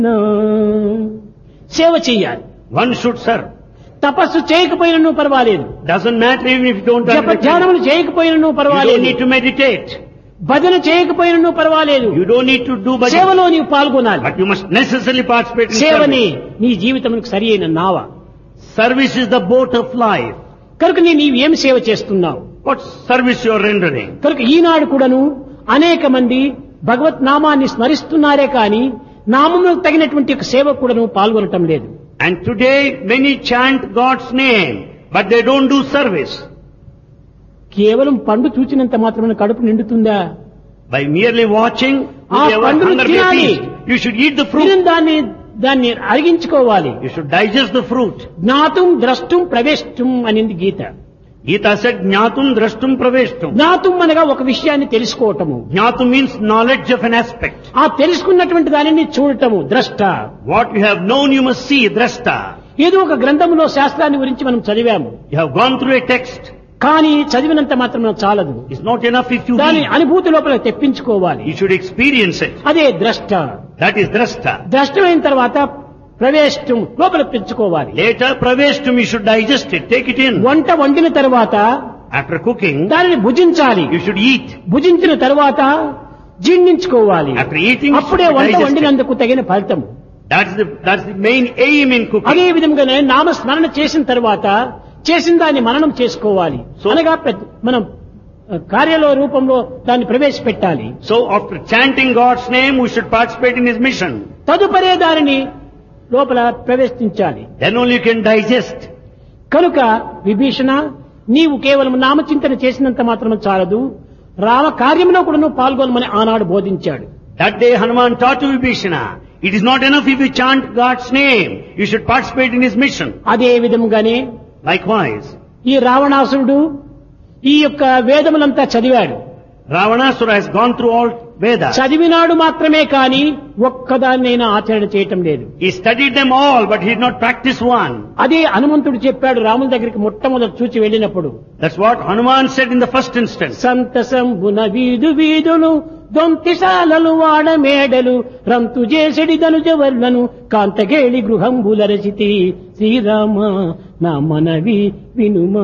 సేవ చెయ్యాలి. One should serve. తపస్సు చేయకపోయినను పర్వాలేదు, Doesn't matter even if you don't జపధ్యానములు చేయకపోయినను You don't పర్వాలేదు, need to meditate. భజన చేయకపోయినను పర్వాలేదు, You don't need to do bhajan. సేవలో నీవు పాల్గొనాలి. But you must necessarily participate in సేవని service. నీ జీవితమునకు సరి అయిన నావ. Service is the boat of life. కనుక నీవేం సేవ చేస్తున్నావు? What service you are rendering? కనుక ఈనాడు కూడాను అనేక మంది భగవత్ నామాన్ని స్మరిస్తున్నారే కానీ నామములకు తగినటువంటి ఒక సేవ కూడాను పాల్గొనటం లేదు. And today many chant God's name, but they don't do service. కేవలం పండు చూచినంత మాత్రమే కడుపు నిండుతుందా? By merely watching, ఆ your పండును hunger may తినాలి. feast. You should eat the fruit. తిని దాన్ని అరిగించుకోవాలి. You should digest the fruit. జ్ఞాతుం ద్రష్టుం ప్రవేశం అనింది గీత. Gita said, Jnatum drashtum praveshtum. జ్ఞాతుం అనగా ఒక విషయాన్ని తెలుసుకోవటము, Jnatum means knowledge of an aspect. ఆ తెలుసుకున్నటువంటి దానిని చూడటము ద్రష్ట. What you have known you must see, drashta. ఏదో ఒక గ్రంథములో శాస్త్రాన్ని గురించి మనం చదివాము, You have gone through a text. కానీ చదివినంత మాత్రం చాలదు, It's not enough if you దాని read. అనుభూతి లోపల తెప్పించుకోవాలి. You should experience it. అదే ద్రష్ట. That is drashta. ద్రష్టమైన తర్వాత ప్రవేశం లోపల పెంచుకోవాలి. Later, praveshtum, you should digest it, take it in. వంట వండిన తర్వాత After cooking, దానిని భుజించాలి. you should eat. భుజించిన తర్వాత జీర్ణించుకోవాలి. After eating, అప్పుడే you should వంట digest it. వండినందుకు తగిన ఫలితం. That's the main aim in cooking. అదే విధంగానే నామస్మరణ చేసిన తర్వాత చేసిన దాన్ని మననం చేసుకోవాలి. అనగా మనం కార్యాల రూపంలో దాన్ని ప్రవేశపెట్టాలి. So after chanting God's name, we should participate in His mission. తదుపరే దానిని లోపల ప్రవేశించాలి. Then only you can digest. కనుక విభీషణ, నీవు కేవలం నామచింతన చేసినంత మాత్రం చాలదు, రామ కార్యంలో కూడా నువ్వు పాల్గొనమని ఆనాడు బోధించాడు. That day Hanuman taught to Vibhishana, it is not enough if you chant God's name, you should participate in His mission. అదే విధంగానే Likewise, ఈ రావణాసురుడు ఈ యొక్క వేదములంతా చదివాడు. Ravanasura has gone through all Vedas. చదివినాడు మాత్రమే కాని ఒక్కదాన్నైనా ఆచరణ చేయటం లేదు. He studied them all, but he did not practice one. అదే హనుమంతుడు చెప్పాడు రాముల దగ్గరికి మొట్టమొదటి చూచి వెళ్ళినప్పుడు, That's what Hanuman said in the first instance. సంతసంబున వీధు వీధులు దొంతిశాలలు వాడ మేడలు రంతు చేసడి ధనుజవర్లను కాంతగేళి గృహంబులరచితి శ్రీరామ నా మనవి వినుమా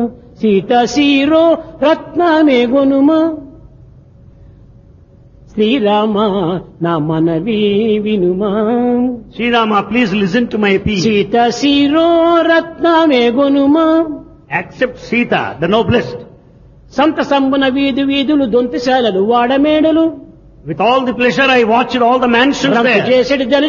సీత సీరో రత్నమే గొనుమా శ్రీరామ నా మనవి వినుమా Sri Rama, please listen to my appeal. Sita sero రత్నమే గొనుమా. Accept Sita, the noblest. సంతసంబున వీధు వీధులు దొంతిశాలలు వాడమేడలు With all the pleasure I watched all the mansions రంతు there. చేసడి